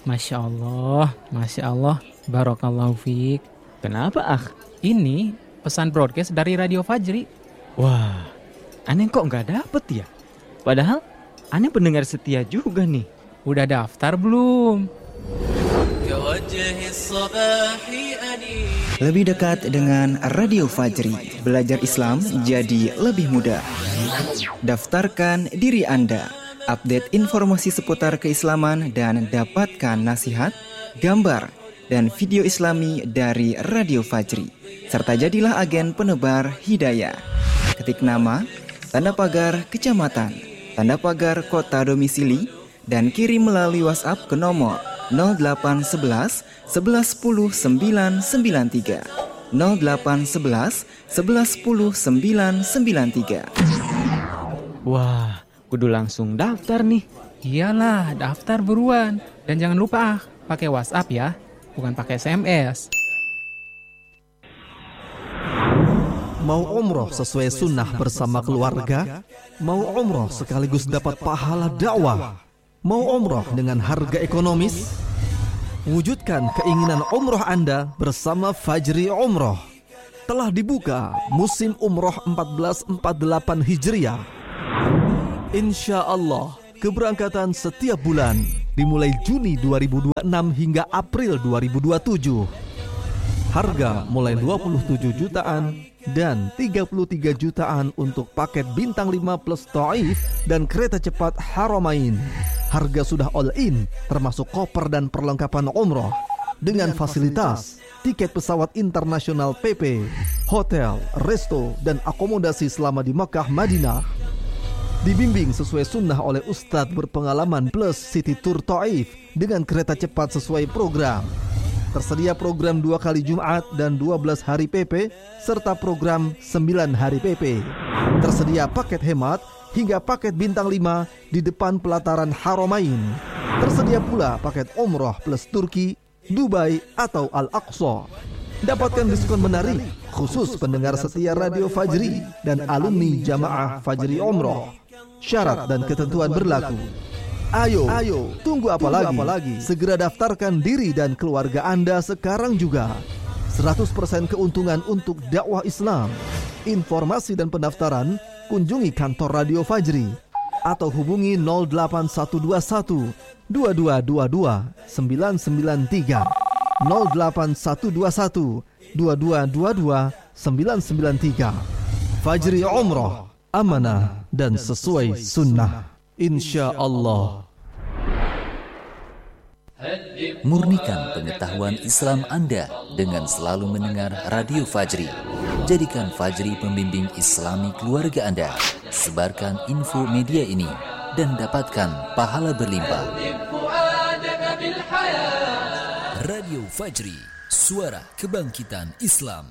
Masya Allah, Barakallahu fiik. Kenapa, Ini pesan broadcast dari Radio Fajri. Wah, aneh kok nggak dapet ya? Padahal aneh pendengar setia juga nih. Udah daftar belum? Lebih dekat dengan Radio Fajri, belajar Islam jadi lebih mudah. Daftarkan diri Anda, update informasi seputar keislaman dan dapatkan nasihat, gambar, dan video Islami dari Radio Fajri. Serta jadilah agen penebar hidayah. Ketik nama, tanda pagar kecamatan, tanda pagar kota domisili, dan kirim melalui WhatsApp ke nomor 0811 1110 993 0811 1110 993. Wah, kudu langsung daftar nih. Iyalah, daftar buruan. Dan jangan lupa pakai WhatsApp ya, bukan pakai SMS. Mau umroh sesuai sunnah bersama keluarga? Mau umroh sekaligus dapat pahala dakwah? Mau umroh dengan harga ekonomis? Wujudkan keinginan umroh Anda bersama Fajri Umroh. Telah dibuka musim umroh 1448 Hijriah. Insya Allah, keberangkatan setiap bulan dimulai Juni 2026 hingga April 2027. Harga mulai 27 jutaan dan 33 jutaan untuk paket bintang 5 plus Taif dan kereta cepat Haramain. Harga sudah all in, termasuk koper dan perlengkapan umroh, dengan fasilitas tiket pesawat internasional PP, hotel, resto, dan akomodasi selama di Makkah Madinah. Dibimbing sesuai sunnah oleh Ustadz berpengalaman plus City Tour Taif dengan kereta cepat sesuai program. Tersedia program 2 kali Jumat dan 12 hari PP serta program 9 hari PP. Tersedia paket hemat hingga paket bintang 5 di depan pelataran Haramain. Tersedia pula paket umroh plus Turki, Dubai atau Al-Aqsa. Dapatkan diskon menarik khusus pendengar setia Radio Fajri dan alumni Jamaah Fajri Umroh. Syarat dan ketentuan berlaku. Ayo, tunggu apa lagi? Segera daftarkan diri dan keluarga Anda sekarang juga. 100% keuntungan untuk dakwah Islam. Informasi dan pendaftaran kunjungi kantor Radio Fajri atau hubungi 08121 2222 993 08121 2222 993. Fajri Umroh, amanah dan sesuai sunnah, insya Allah. Murnikan pengetahuan Islam Anda dengan selalu mendengar Radio Fajri. Jadikan Fajri pembimbing Islami keluarga Anda. Sebarkan info media ini dan dapatkan pahala berlimpah. Radio Fajri, suara kebangkitan Islam.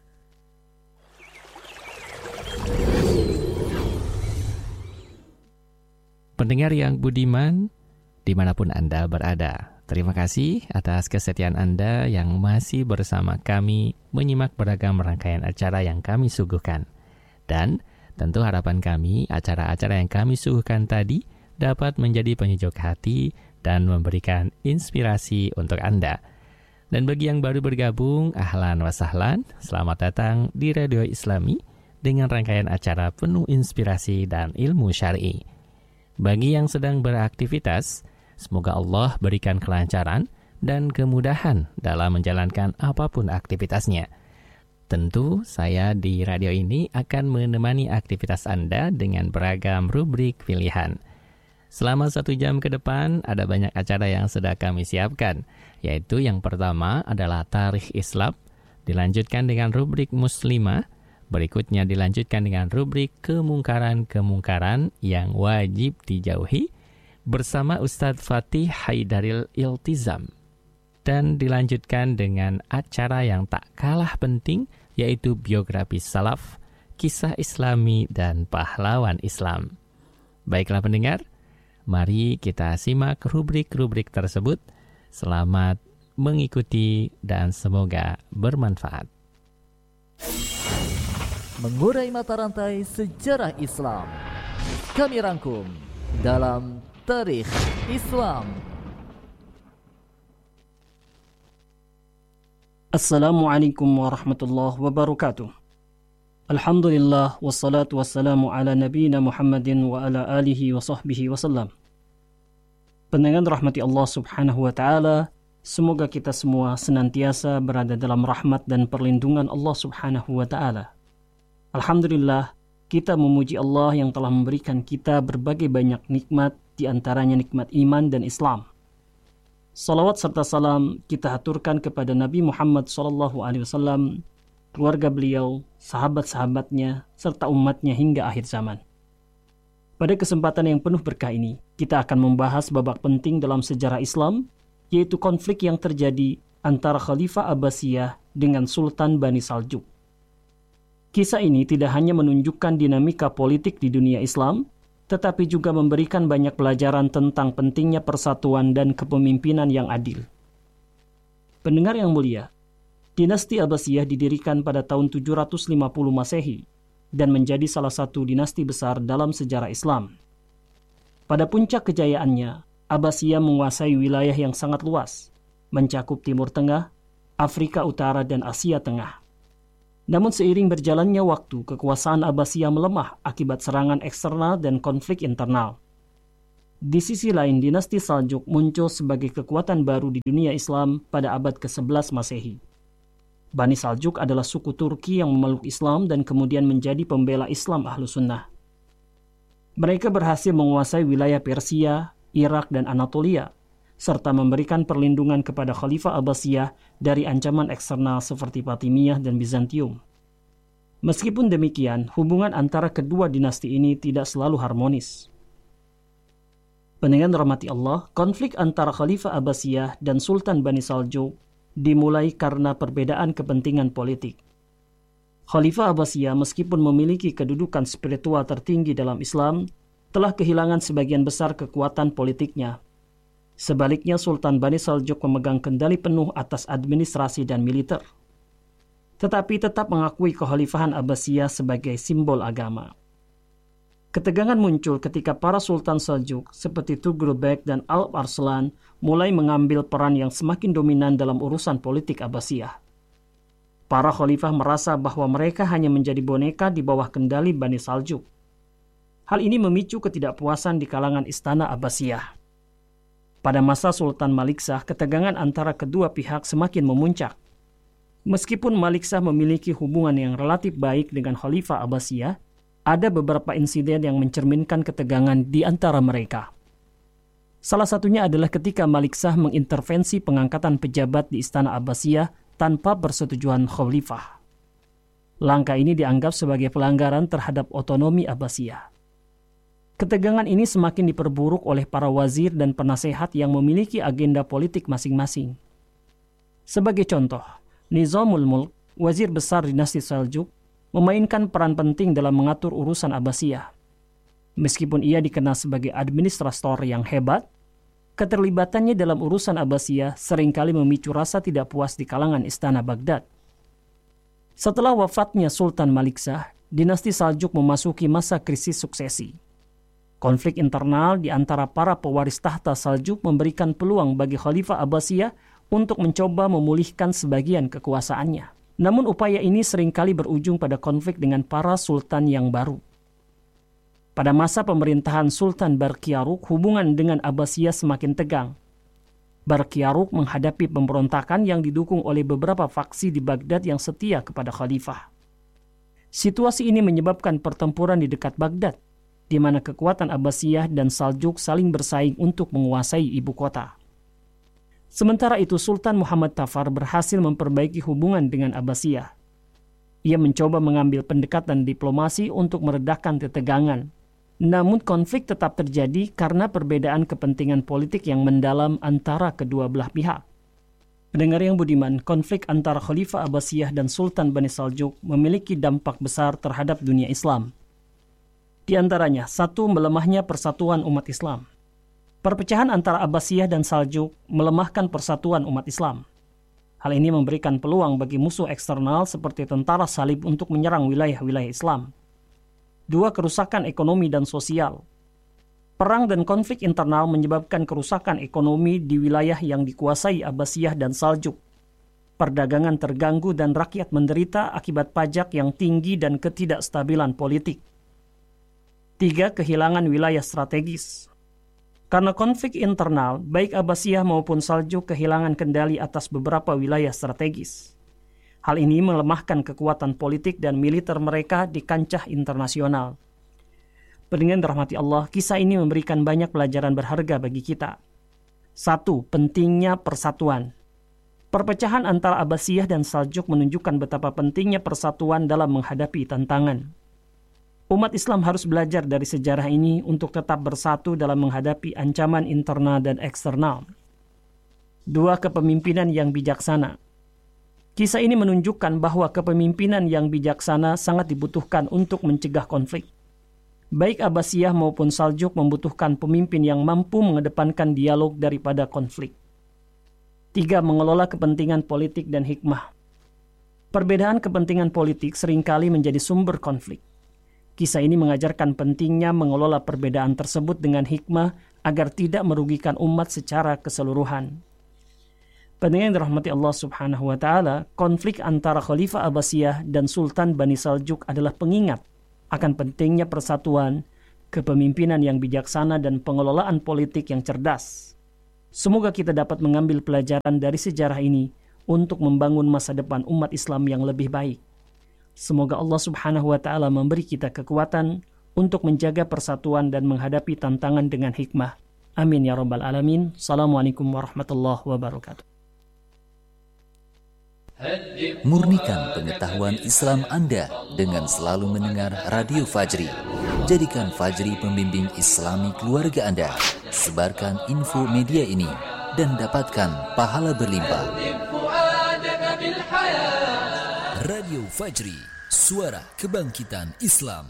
Pendengar yang budiman, dimanapun Anda berada, terima kasih atas kesetiaan Anda yang masih bersama kami menyimak beragam rangkaian acara yang kami suguhkan. Dan tentu harapan kami, acara-acara yang kami suguhkan tadi dapat menjadi penyejuk hati dan memberikan inspirasi untuk Anda. Dan bagi yang baru bergabung, ahlan wa sahlan, selamat datang di Radio Islami dengan rangkaian acara penuh inspirasi dan ilmu syar'i. Bagi yang sedang beraktivitas, semoga Allah berikan kelancaran dan kemudahan dalam menjalankan apapun aktivitasnya. Tentu saya di radio ini akan menemani aktivitas Anda dengan beragam rubrik pilihan. Selama 1 jam ke depan ada banyak acara yang sudah kami siapkan, yaitu yang pertama adalah Tarikh Islam, dilanjutkan dengan rubrik Muslimah, berikutnya dilanjutkan dengan rubrik Kemungkaran-kemungkaran yang wajib dijauhi bersama Ustadz Fatih Haidaril Iltizam. Dan dilanjutkan dengan acara yang tak kalah penting, yaitu biografi salaf, kisah islami, dan pahlawan Islam. Baiklah pendengar, mari kita simak rubrik-rubrik tersebut. Selamat mengikuti dan semoga bermanfaat. Mengurai mata rantai sejarah Islam, kami rangkum dalam Tarikh Islam. Assalamualaikum warahmatullahi wabarakatuh. Alhamdulillah wassalatu wassalamu ala nabiyina Muhammadin wa ala alihi wa sahbihi wasallam. Pendengar rahmati Allah subhanahu wa ta'ala, semoga kita semua senantiasa berada dalam rahmat dan perlindungan Allah subhanahu wa ta'ala. Alhamdulillah, kita memuji Allah yang telah memberikan kita berbagai banyak nikmat, di antaranya nikmat iman dan Islam. Salawat serta salam kita haturkan kepada Nabi Muhammad SAW, keluarga beliau, sahabat-sahabatnya, serta umatnya hingga akhir zaman. Pada kesempatan yang penuh berkah ini, kita akan membahas babak penting dalam sejarah Islam, yaitu konflik yang terjadi antara Khalifah Abbasiyah dengan Sultan Bani Saljuk. Kisah ini tidak hanya menunjukkan dinamika politik di dunia Islam, tetapi juga memberikan banyak pelajaran tentang pentingnya persatuan dan kepemimpinan yang adil. Pendengar yang mulia, dinasti Abbasiyah didirikan pada tahun 750 Masehi dan menjadi salah satu dinasti besar dalam sejarah Islam. Pada puncak kejayaannya, Abbasiyah menguasai wilayah yang sangat luas, mencakup Timur Tengah, Afrika Utara, dan Asia Tengah. Namun seiring berjalannya waktu, kekuasaan Abbasiyah melemah akibat serangan eksternal dan konflik internal. Di sisi lain, dinasti Saljuk muncul sebagai kekuatan baru di dunia Islam pada abad ke-11 Masehi. Bani Saljuk adalah suku Turki yang memeluk Islam dan kemudian menjadi pembela Islam Ahlus Sunnah. Mereka berhasil menguasai wilayah Persia, Irak, dan Anatolia, serta memberikan perlindungan kepada Khalifah Abbasiyah dari ancaman eksternal seperti Fatimiyah dan Bizantium. Meskipun demikian, hubungan antara kedua dinasti ini tidak selalu harmonis. Pendengar rahmati Allah, konflik antara Khalifah Abbasiyah dan Sultan Bani Saljuk dimulai karena perbedaan kepentingan politik. Khalifah Abbasiyah meskipun memiliki kedudukan spiritual tertinggi dalam Islam, telah kehilangan sebagian besar kekuatan politiknya. Sebaliknya, Sultan Bani Saljuk memegang kendali penuh atas administrasi dan militer, tetapi tetap mengakui kekhalifahan Abbasiyah sebagai simbol agama. Ketegangan muncul ketika para Sultan Saljuk seperti Tughul Bek dan Alp Arslan mulai mengambil peran yang semakin dominan dalam urusan politik Abbasiyah. Para khalifah merasa bahwa mereka hanya menjadi boneka di bawah kendali Bani Saljuk. Hal ini memicu ketidakpuasan di kalangan istana Abbasiyah. Pada masa Sultan Maliksah, ketegangan antara kedua pihak semakin memuncak. Meskipun Maliksah memiliki hubungan yang relatif baik dengan Khalifah Abbasiyah, ada beberapa insiden yang mencerminkan ketegangan di antara mereka. Salah satunya adalah ketika Maliksah mengintervensi pengangkatan pejabat di istana Abbasiyah tanpa persetujuan Khalifah. Langkah ini dianggap sebagai pelanggaran terhadap otonomi Abbasiyah. Ketegangan ini semakin diperburuk oleh para wazir dan penasehat yang memiliki agenda politik masing-masing. Sebagai contoh, Nizamul Mulk, wazir besar dinasti Saljuk, memainkan peran penting dalam mengatur urusan Abbasiyah. Meskipun ia dikenal sebagai administrator yang hebat, keterlibatannya dalam urusan Abbasiyah seringkali memicu rasa tidak puas di kalangan istana Baghdad. Setelah wafatnya Sultan Maliksah, dinasti Saljuk memasuki masa krisis suksesi. Konflik internal di antara para pewaris tahta Saljuk memberikan peluang bagi Khalifah Abbasiyah untuk mencoba memulihkan sebagian kekuasaannya. Namun upaya ini seringkali berujung pada konflik dengan para sultan yang baru. Pada masa pemerintahan Sultan Barqiaruk, hubungan dengan Abbasiyah semakin tegang. Barqiaruk menghadapi pemberontakan yang didukung oleh beberapa faksi di Baghdad yang setia kepada khalifah. Situasi ini menyebabkan pertempuran di dekat Baghdad, di mana kekuatan Abbasiyah dan Saljuk saling bersaing untuk menguasai ibu kota. Sementara itu, Sultan Muhammad Tafar berhasil memperbaiki hubungan dengan Abbasiyah. Ia mencoba mengambil pendekatan diplomasi untuk meredakan ketegangan. Namun konflik tetap terjadi karena perbedaan kepentingan politik yang mendalam antara kedua belah pihak. Pendengar yang budiman, konflik antara Khalifah Abbasiyah dan Sultan Bani Saljuk memiliki dampak besar terhadap dunia Islam. Di antaranya, satu, melemahnya persatuan umat Islam. Perpecahan antara Abbasiyah dan Saljuk melemahkan persatuan umat Islam. Hal ini memberikan peluang bagi musuh eksternal seperti tentara salib untuk menyerang wilayah-wilayah Islam. 2. Kerusakan ekonomi dan sosial. Perang dan konflik internal menyebabkan kerusakan ekonomi di wilayah yang dikuasai Abbasiyah dan Saljuk. perdagangan terganggu dan rakyat menderita akibat pajak yang tinggi dan ketidakstabilan politik. 3. Kehilangan wilayah strategis. Karena konflik internal, baik Abbasiyah maupun Saljuk kehilangan kendali atas beberapa wilayah strategis. Hal ini melemahkan kekuatan politik dan militer mereka di kancah internasional. Pendengar dirahmati Allah, kisah ini memberikan banyak pelajaran berharga bagi kita. 1. Pentingnya persatuan. Perpecahan antara Abbasiyah dan Saljuk menunjukkan betapa pentingnya persatuan dalam menghadapi tantangan. Umat Islam harus belajar dari sejarah ini untuk tetap bersatu dalam menghadapi ancaman internal dan eksternal. 2. Kepemimpinan yang bijaksana. Kisah ini menunjukkan bahwa kepemimpinan yang bijaksana sangat dibutuhkan untuk mencegah konflik. Baik Abbasiyah maupun Saljuk membutuhkan pemimpin yang mampu mengedepankan dialog daripada konflik. 3. Mengelola kepentingan politik dan hikmah. Perbedaan kepentingan politik seringkali menjadi sumber konflik. Kisah ini mengajarkan pentingnya mengelola perbedaan tersebut dengan hikmah agar tidak merugikan umat secara keseluruhan. Pendengar yang dirahmati Allah Subhanahu wa Ta'ala, konflik antara Khalifah Abbasiyah dan Sultan Bani Saljuk adalah pengingat akan pentingnya persatuan, kepemimpinan yang bijaksana, dan pengelolaan politik yang cerdas. Semoga kita dapat mengambil pelajaran dari sejarah ini untuk membangun masa depan umat Islam yang lebih baik. Semoga Allah Subhanahu wa Ta'ala memberi kita kekuatan untuk menjaga persatuan dan menghadapi tantangan dengan hikmah. Amin ya rabbal alamin. Assalamualaikum warahmatullahi wabarakatuh. Murnikan pengetahuan Islam Anda dengan selalu mendengar Radio Fajri. Jadikan Fajri pembimbing Islami keluarga Anda. Sebarkan info media ini dan dapatkan pahala berlimpah. Radio Fajri, suara kebangkitan Islam.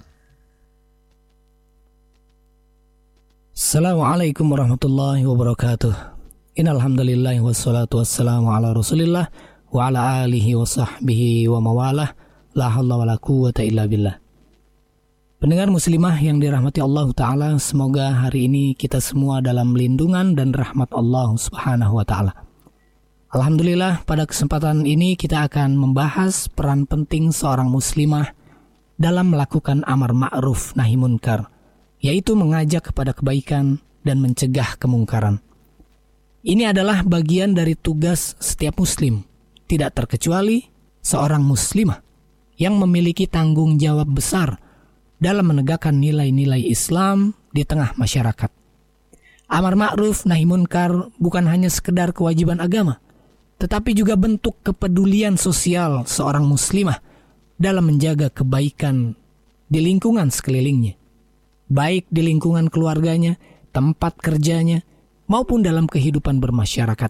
Assalamualaikum warahmatullahi wabarakatuh. Innal hamdalillah wassalatu wassalamu ala Rasulillah wa ala alihi wa sahbihi wa mawalah, la haula wala quwwata illa billah. Pendengar muslimah yang dirahmati Allah Ta'ala, semoga hari ini kita semua dalam lindungan dan rahmat Allah Subhanahu wa Ta'ala. Alhamdulillah, pada kesempatan ini kita akan membahas peran penting seorang muslimah dalam melakukan amar ma'ruf nahi munkar, yaitu mengajak kepada kebaikan dan mencegah kemungkaran. Ini adalah bagian dari tugas setiap muslim, tidak terkecuali seorang muslimah yang memiliki tanggung jawab besar dalam menegakkan nilai-nilai Islam di tengah masyarakat. Amar ma'ruf nahi munkar bukan hanya sekedar kewajiban agama, tetapi juga bentuk kepedulian sosial seorang muslimah dalam menjaga kebaikan di lingkungan sekelilingnya, baik di lingkungan keluarganya, tempat kerjanya, maupun dalam kehidupan bermasyarakat.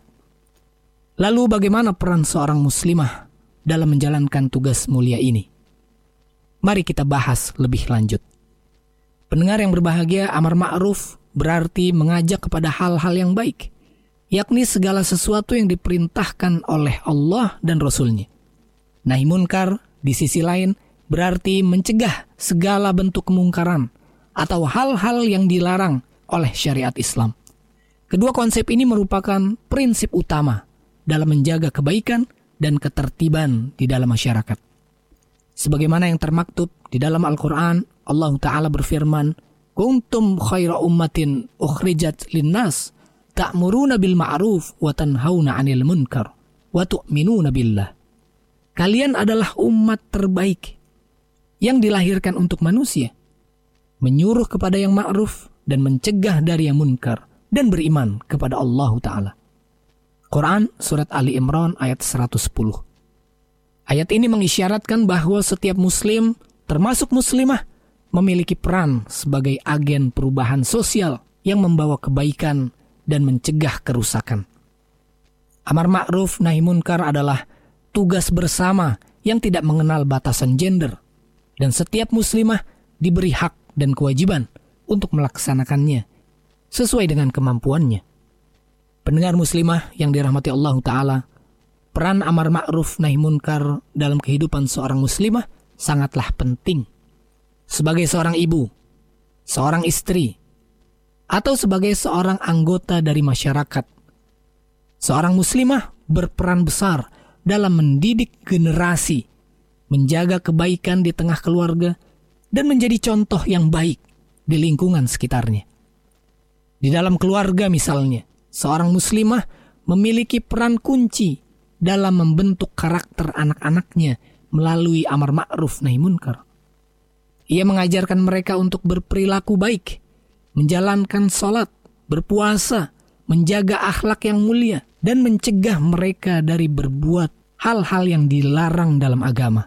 Lalu bagaimana peran seorang muslimah dalam menjalankan tugas mulia ini? Mari kita bahas lebih lanjut. Pendengar yang berbahagia, amar ma'ruf berarti mengajak kepada hal-hal yang baik, yakni segala sesuatu yang diperintahkan oleh Allah dan Rasul-Nya. Nahi munkar di sisi lain berarti mencegah segala bentuk kemungkaran atau hal-hal yang dilarang oleh syariat Islam. Kedua konsep ini merupakan prinsip utama dalam menjaga kebaikan dan ketertiban di dalam masyarakat. Sebagaimana yang termaktub di dalam Al-Quran, Allah Ta'ala berfirman, "Kuntum khaira ummatin ukhrijat linnas, ta'muruna bil ma'ruf wa tanhauna 'anil munkar wa tu'minuna billah." Kalian adalah umat terbaik yang dilahirkan untuk manusia, menyuruh kepada yang ma'ruf dan mencegah dari yang munkar, dan beriman kepada Allah Ta'ala. Quran Surat Ali Imran ayat 110. Ayat ini mengisyaratkan bahwa setiap muslim, termasuk muslimah, memiliki peran sebagai agen perubahan sosial yang membawa kebaikan dan mencegah kerusakan. Amar ma'ruf nahi munkar adalah tugas bersama yang tidak mengenal batasan gender, dan setiap muslimah diberi hak dan kewajiban untuk melaksanakannya sesuai dengan kemampuannya. Pendengar muslimah yang dirahmati Allah Ta'ala, peran amar ma'ruf nahi munkar dalam kehidupan seorang muslimah sangatlah penting. Sebagai seorang ibu, seorang istri, atau sebagai seorang anggota dari masyarakat, seorang muslimah berperan besar dalam mendidik generasi, menjaga kebaikan di tengah keluarga, dan menjadi contoh yang baik di lingkungan sekitarnya. Di dalam keluarga misalnya, seorang muslimah memiliki peran kunci dalam membentuk karakter anak-anaknya melalui amar ma'ruf nahi munkar. Ia mengajarkan mereka untuk berperilaku baik, menjalankan sholat, berpuasa, menjaga akhlak yang mulia, dan mencegah mereka dari berbuat hal-hal yang dilarang dalam agama.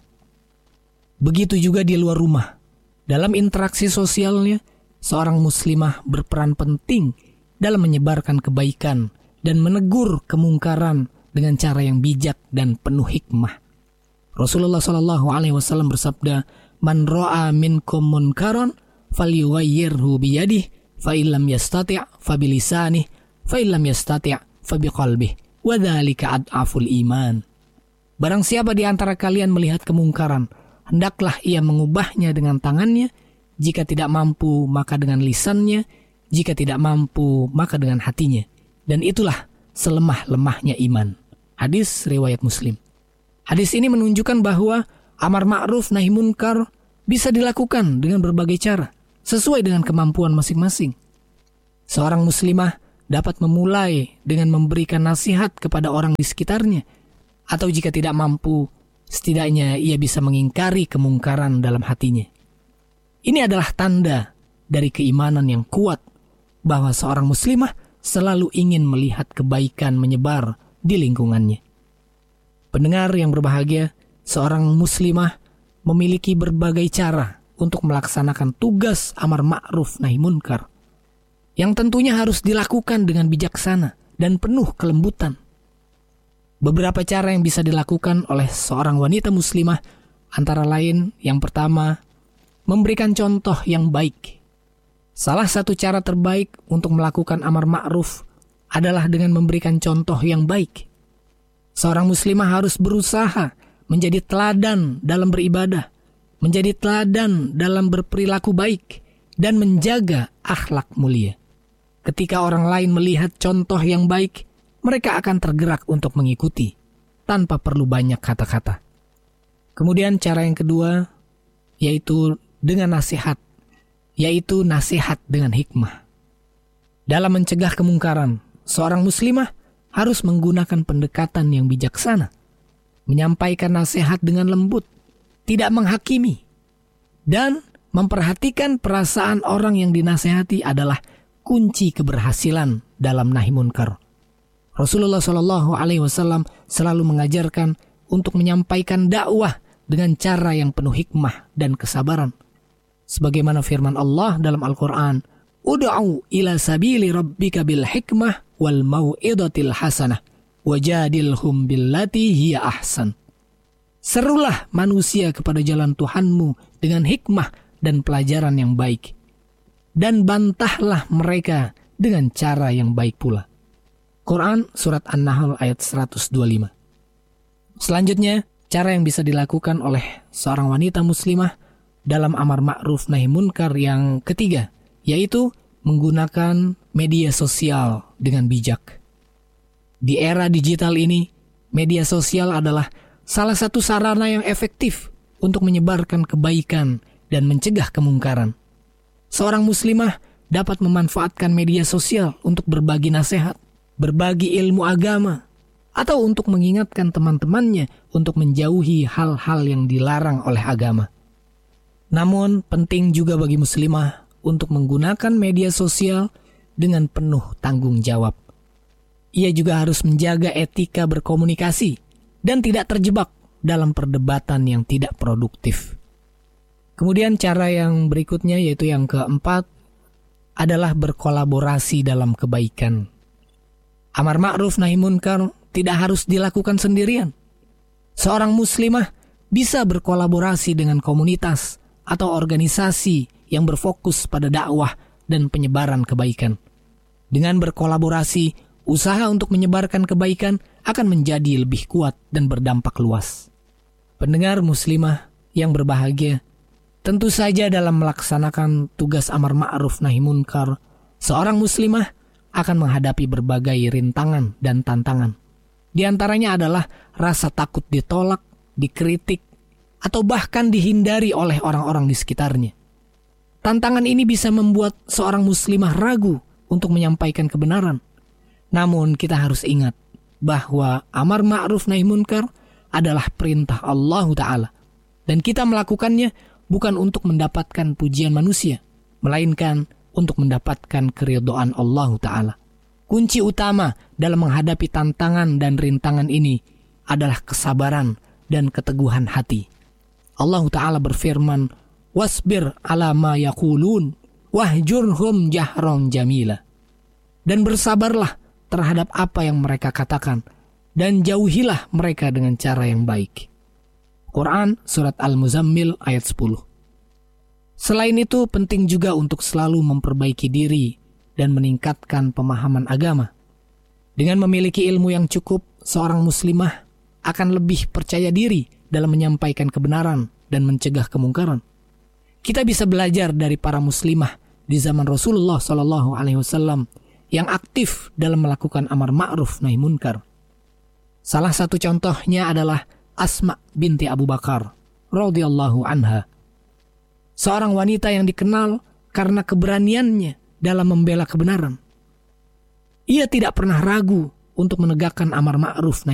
Begitu juga di luar rumah. Dalam interaksi sosialnya, seorang muslimah berperan penting dalam menyebarkan kebaikan dan menegur kemungkaran dengan cara yang bijak dan penuh hikmah. Rasulullah SAW bersabda, "Man ra'a minkum munkaran falyughayyirhu biyadihi, fa illam yastati' fa bilisanihi, fa illam yastati' fa biqalbihi, wa dzalika ad'aful iman." Barang siapa di antara kalian melihat kemungkaran, hendaklah ia mengubahnya dengan tangannya, jika tidak mampu maka dengan lisannya, jika tidak mampu maka dengan hatinya. Dan itulah selemah-lemahnya iman. Hadis riwayat Muslim. Hadis ini menunjukkan bahwa amar ma'ruf nahi munkar bisa dilakukan dengan berbagai cara, sesuai dengan kemampuan masing-masing. Seorang muslimah dapat memulai dengan memberikan nasihat kepada orang di sekitarnya, atau jika tidak mampu, setidaknya ia bisa mengingkari kemungkaran dalam hatinya. Ini adalah tanda dari keimanan yang kuat bahwa seorang muslimah selalu ingin melihat kebaikan menyebar di lingkungannya. Pendengar yang berbahagia, seorang muslimah memiliki berbagai cara untuk melaksanakan tugas amar ma'ruf nahi munkar, yang tentunya harus dilakukan dengan bijaksana dan penuh kelembutan. Beberapa cara yang bisa dilakukan oleh seorang wanita muslimah antara lain, yang pertama, memberikan contoh yang baik. Salah satu cara terbaik untuk melakukan amar ma'ruf adalah dengan memberikan contoh yang baik. Seorang muslimah harus berusaha menjadi teladan dalam beribadah, menjadi teladan dalam berperilaku baik, dan menjaga akhlak mulia. Ketika orang lain melihat contoh yang baik, mereka akan tergerak untuk mengikuti tanpa perlu banyak kata-kata. Kemudian cara yang kedua, yaitu dengan nasihat, yaitu nasihat dengan hikmah. Dalam mencegah kemungkaran, seorang muslimah harus menggunakan pendekatan yang bijaksana, menyampaikan nasihat dengan lembut, tidak menghakimi, dan memperhatikan perasaan orang yang dinasihati adalah kunci keberhasilan dalam nahi munkar. Rasulullah SAW selalu mengajarkan untuk menyampaikan dakwah dengan cara yang penuh hikmah dan kesabaran. Sebagaimana firman Allah dalam Al-Quran, "Ud'u ila sabili rabbika bil hikmah wal mau'idatil hasanah, wajadilhum billati hiya ahsan." Serulah manusia kepada jalan Tuhanmu dengan hikmah dan pelajaran yang baik, dan bantahlah mereka dengan cara yang baik pula. Quran Surat An-Nahl ayat 125. Selanjutnya, cara yang bisa dilakukan oleh seorang wanita muslimah dalam amar ma'ruf nahi munkar yang ketiga, yaitu menggunakan media sosial dengan bijak. Di era digital ini, media sosial adalah salah satu sarana yang efektif untuk menyebarkan kebaikan dan mencegah kemungkaran. Seorang muslimah dapat memanfaatkan media sosial untuk berbagi nasihat, berbagi ilmu agama, atau untuk mengingatkan teman-temannya untuk menjauhi hal-hal yang dilarang oleh agama. Namun, penting juga bagi muslimah untuk menggunakan media sosial dengan penuh tanggung jawab. Ia juga harus menjaga etika berkomunikasi dan tidak terjebak dalam perdebatan yang tidak produktif. Kemudian cara yang berikutnya, yaitu yang keempat, adalah berkolaborasi dalam kebaikan. Amar ma'ruf nahi munkar tidak harus dilakukan sendirian. Seorang muslimah bisa berkolaborasi dengan komunitas atau organisasi yang berfokus pada dakwah dan penyebaran kebaikan. Dengan berkolaborasi, usaha untuk menyebarkan kebaikan akan menjadi lebih kuat dan berdampak luas. Pendengar muslimah yang berbahagia, tentu saja dalam melaksanakan tugas amar ma'ruf nahi munkar, seorang muslimah akan menghadapi berbagai rintangan dan tantangan. Di antaranya adalah rasa takut ditolak, dikritik, atau bahkan dihindari oleh orang-orang di sekitarnya. Tantangan ini bisa membuat seorang muslimah ragu untuk menyampaikan kebenaran. Namun kita harus ingat bahwa amar ma'ruf nahi munkar adalah perintah Allah Ta'ala. Dan kita melakukannya bukan untuk mendapatkan pujian manusia, melainkan untuk mendapatkan keridhaan Allah Ta'ala. Kunci utama dalam menghadapi tantangan dan rintangan ini adalah kesabaran dan keteguhan hati. Allah Ta'ala berfirman, "Wasbir ala ma yaqulun wahjurhum jahran jamila." Dan bersabarlah terhadap apa yang mereka katakan, dan jauhilah mereka dengan cara yang baik. Quran Surat Al-Muzammil ayat 10. Selain itu, penting juga untuk selalu memperbaiki diri dan meningkatkan pemahaman agama. Dengan memiliki ilmu yang cukup, seorang muslimah akan lebih percaya diri dalam menyampaikan kebenaran dan mencegah kemungkaran. Kita bisa belajar dari para muslimah di zaman Rasulullah SAW yang aktif dalam melakukan amar ma'ruf nahi munkar. Salah satu contohnya adalah Asma binti Abu Bakar radhiyallahu anha. Seorang wanita yang dikenal karena keberaniannya dalam membela kebenaran. Ia tidak pernah ragu untuk menegakkan amar ma'ruf nahi